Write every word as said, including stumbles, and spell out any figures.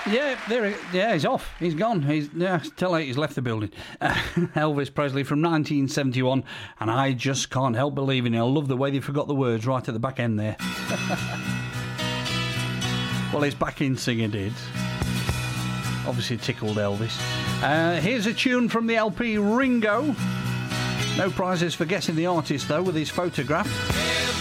Yeah, there. He, yeah, he's off. He's gone. He's yeah. Tell her he's left the building. Uh, Elvis Presley from nineteen seventy-one, and I just can't help believing it. I love the way they forgot the words right at the back end there. Well, his backing singer did. Obviously tickled Elvis. Uh, here's a tune from the L P Ringo. No prizes for guessing the artist though with his photograph.